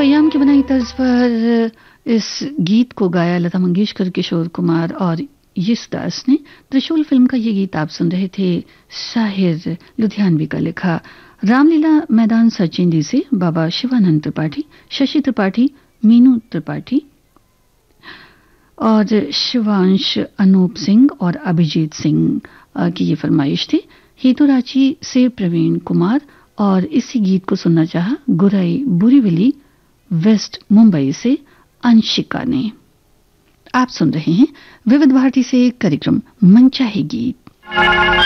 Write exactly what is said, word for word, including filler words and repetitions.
कयाम की बनाई तर्ज पर इस गीत को गाया लता मंगेशकर, किशोर कुमार और यशदास ने। त्रिशूल फिल्म का ये गीत आप सुन रहे थे, शाहिर लुधियानवी का लिखा। रामलीला मैदान सरचेंदी से बाबा शिवानंद त्रिपाठी, शशि त्रिपाठी, मीनू त्रिपाठी और शिवांश, अनूप सिंह और अभिजीत सिंह की ये फरमाइश थी। हेतुराची से प्रवीण कुमार और इसी गीत को सुनना चाहा गुराई बुरीविली वेस्ट मुंबई से अंशिका ने। आप सुन रहे हैं विविध भारती से कार्यक्रम मनचाहे गीत।